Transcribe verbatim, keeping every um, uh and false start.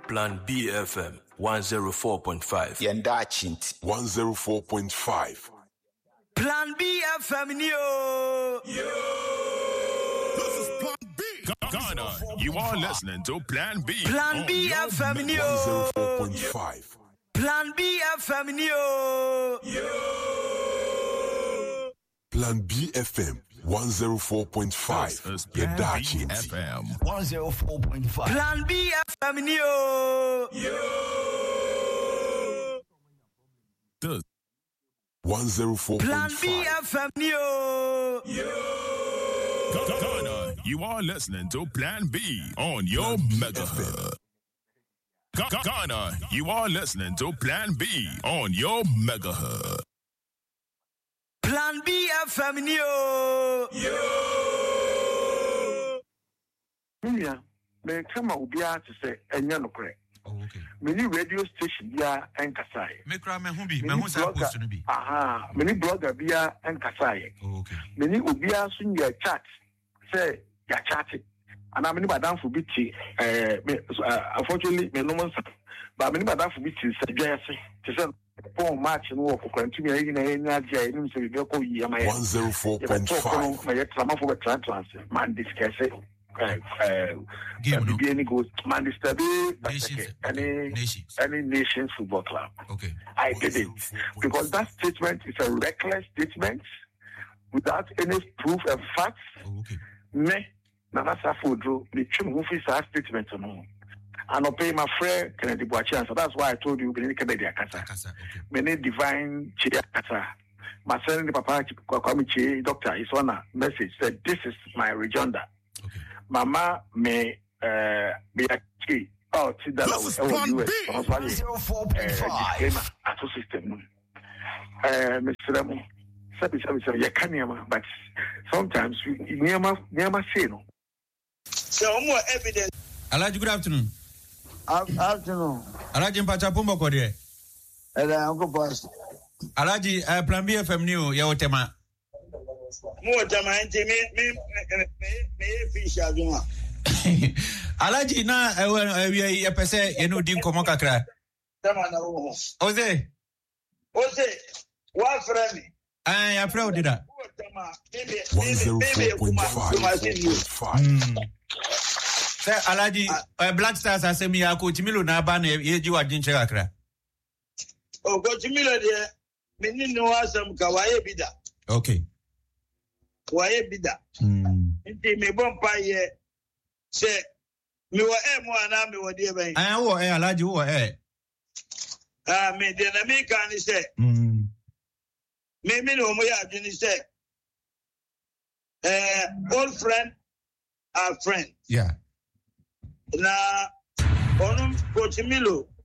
Plan B F M one oh four point five. Yenda Chinti one oh four point five. Plan B F M yo. Yo. This is Plan B. Ghana, you are listening to Plan B. Plan B F M yo. one oh four point five. Plan B F M yo. Yo. Plan B F M one oh four point five. Plan B F M one oh four point five. Plan B F M yo. Yo. The one oh four point five. Plan B F M yo. Yo. Ghana, you are listening to Plan B on your megahertz. Ghana, you are listening to Plan B on your megahertz. Plan B F M yo. Yo. Yeah, me come out be to say enya no kre. Oh, okay. Many radio station bia enkasai. Me kra me hu bi, me hu sa post no bi. Aha, many blogger bia enkasai. Oh, okay. Many obia sun your chat say ya chat. And I many badam for biti eh unfortunately me no man but many badam for biti say jesse. To say for match no work for to me na nya dia nim say be ko yi ama ya. one oh four point five. Me trama for trans man discuss Uh, uh, Game, no? any goes Manchester Bay, Nations, any Nations. any nations football club. Okay. I did it because that statement is a reckless statement without any proof and facts. Oh, okay. Me, Nana Safodro, the chum who feels that statement on home. And I'll pay my friend Kennedy Boachian. So that's why I told you, Benny Kennedy Akasa. Akasa, okay. Many divine Chia Akasa. My son, the Papa Kwamichi doctor, is on a message said, "This is my rejoinder." Okay. Mama me uh be a key. Oh, see that This is I will Plan do B. it. one oh four point five. Disclaimer, auto system. Uh, Mister Ramu, sabi sabi sabi ya kanyama, but sometimes we nyama nyama say no. So more evidence. Alaji, good afternoon. Afternoon. Alaji mpacha pumbo ko de. Ela uncle boss. Alaji uh, Plan B F M new ya otema. Mo tama enti me me me me fish aduma. Alaji na we e pese ye no din komo kakra. Tama na wo. Oze. Oze, wa frame. Ah, ya frau dida. Mo tama baby one oh baby four point five. Say Alaji uh, Black Stars asemi ya ko Timilo na ba na ye ji wadin che kakra. O ko Timilo de me ni no asam ka waye bida. Okay. Waye bida. Mm. Nti me bon pa ye se me wa e mo ana me wodi e ben. Ah wo eh Alaji wo eh. Ah me de na me kan ni se. Mm. Me me no mo ya adwini se. Eh old friend are friends. Yeah. Na onum Coach Milo